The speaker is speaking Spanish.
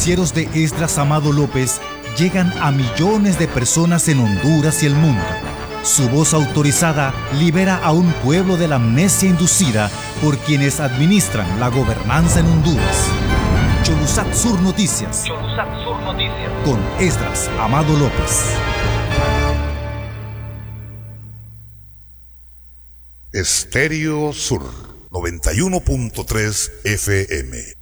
noticieros de Esdras Amado López llegan a millones de personas en Honduras y el mundo. Su voz autorizada libera a un pueblo de la amnesia inducida por quienes administran la gobernanza en Honduras. Cholusat Sur Noticias. Cholusat Sur Noticias. Con Esdras Amado López. Estéreo Sur 91.3 FM.